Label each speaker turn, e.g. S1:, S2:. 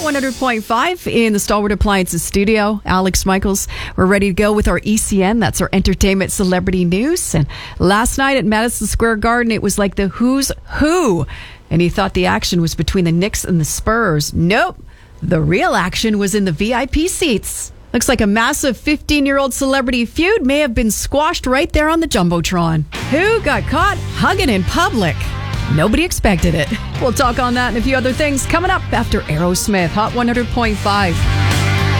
S1: 100.5 in the Stalwart Appliances studio. Alex Michaels, we're ready to go with our ECN. That's our entertainment celebrity news. And last night at Madison Square Garden, it was like the who's who. And you thought the action was between the Knicks and the Spurs. Nope. The real action was in the VIP seats. Looks like a massive 15-year-old celebrity feud may have been squashed right there on the Jumbotron. Who got caught hugging in public? Nobody expected it. We'll talk on that and a few other things coming up after Aerosmith, Hot 100.5.